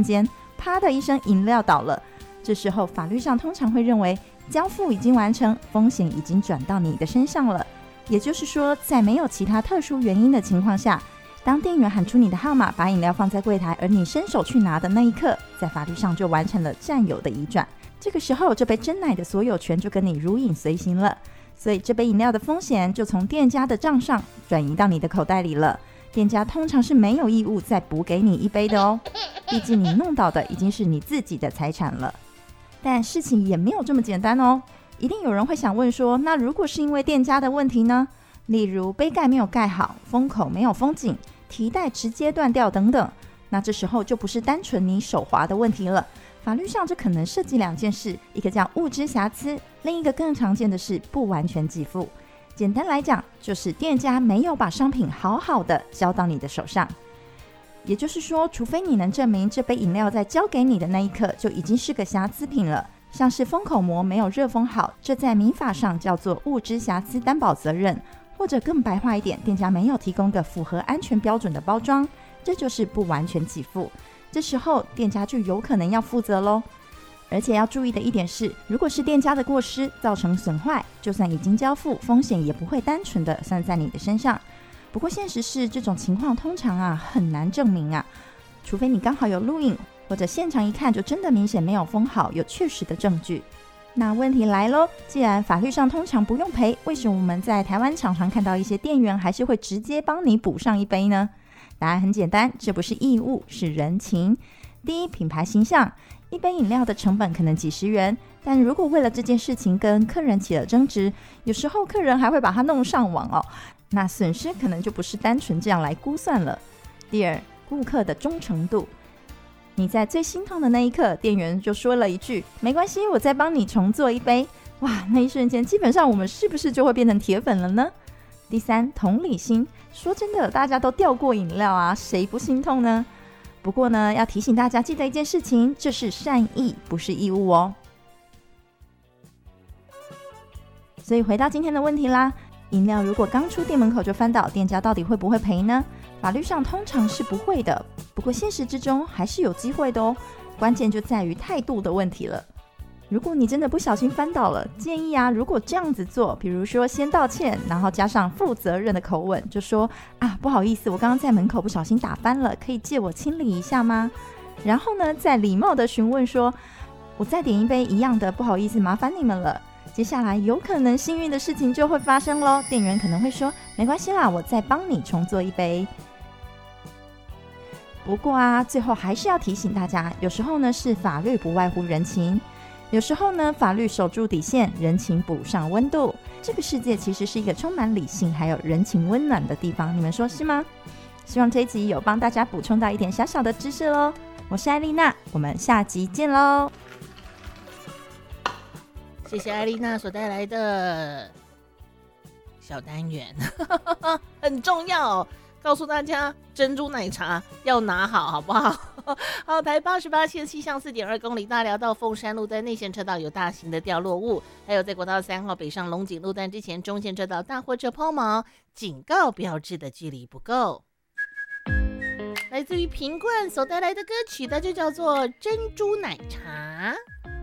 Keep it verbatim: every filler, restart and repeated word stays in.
间，啪的一声，饮料倒了。这时候法律上通常会认为交付已经完成，风险已经转到你的身上了。也就是说，在没有其他特殊原因的情况下，当店员喊出你的号码，把饮料放在柜台，而你伸手去拿的那一刻，在法律上就完成了占有的移转。这个时候，这杯珍奶的所有权就跟你如影随形了，所以这杯饮料的风险就从店家的账上转移到你的口袋里了。店家通常是没有义务再补给你一杯的哦，毕竟你弄倒的已经是你自己的财产了。但事情也没有这么简单哦，一定有人会想问说，那如果是因为店家的问题呢？例如杯盖没有盖好，封口没有封紧，提带直接断掉等等，那这时候就不是单纯你手滑的问题了。法律上这可能涉及两件事，一个叫物之瑕疵，另一个更常见的是不完全给付。简单来讲，就是店家没有把商品好好的交到你的手上。也就是说，除非你能证明这杯饮料在交给你的那一刻就已经是个瑕疵品了，像是封口膜没有热封好，这在民法上叫做物之瑕疵担保责任，或者更白话一点，店家没有提供个符合安全标准的包装，这就是不完全给付。这时候店家就有可能要负责咯。而且要注意的一点是，如果是店家的过失造成损坏，就算已经交付，风险也不会单纯的算在你的身上。不过现实是，这种情况通常啊很难证明啊，除非你刚好有录影，或者现场一看就真的明显没有封好，有确实的证据。那问题来咯，既然法律上通常不用赔，为什么我们在台湾常常看到一些店员还是会直接帮你补上一杯呢？答案很简单，这不是义务，是人情。第一，品牌形象，一杯饮料的成本可能几十元，但如果为了这件事情跟客人起了争执，有时候客人还会把它弄上网哦，那损失可能就不是单纯这样来估算了。第二，顾客的忠诚度，你在最心痛的那一刻，店员就说了一句没关系，我再帮你重做一杯，哇，那一瞬间基本上我们是不是就会变成铁粉了呢？第三，同理心，说真的，大家都掉过饮料啊，谁不心痛呢？不过呢，要提醒大家记得一件事情，这是善意，不是义务哦。所以回到今天的问题啦，饮料如果刚出店门口就翻倒，店家到底会不会赔呢？法律上通常是不会的，不过现实之中还是有机会的哦。关键就在于态度的问题了。如果你真的不小心翻倒了，建议啊，如果这样子做，比如说先道歉，然后加上负责任的口吻，就说啊，不好意思，我刚刚在门口不小心打翻了，可以借我清理一下吗？然后呢，再礼貌的询问说，我再点一杯一样的，不好意思，麻烦你们了。接下来有可能幸运的事情就会发生咯，店员可能会说，没关系啦，我再帮你重做一杯。不过啊，最后还是要提醒大家，有时候呢是法律不外乎人情，有时候呢法律守住底线，人情补上温度。这个世界其实是一个充满理性还有人情温暖的地方，你们说是吗？希望这一集有帮大家补充到一点小小的知识咯。我是艾丽娜，我们下集见咯。 谢谢艾丽娜所带来的小单元很重要哦，告诉大家珍珠奶茶要拿好，好不好？好，台八十八线西向四点二公里，大寮到凤山路段内线车道有大型的掉落物，还有在国道三号北上龙井路段之前，中线车道大货车抛锚，警告标志的距离不够。来自于品冠所带来的歌曲，它就叫做珍珠奶茶。